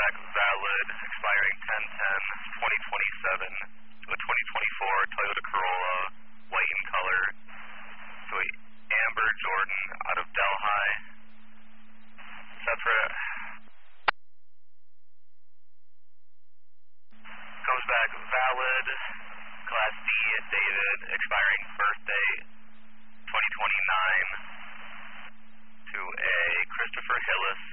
back valid, expiring 10/10/2027, to a 2024 Toyota Corolla, white in color, to a Amber Jordan out of Delhi. Separate. Comes back valid, Class D, David, expiring birthday 2029, to a Christopher Hillis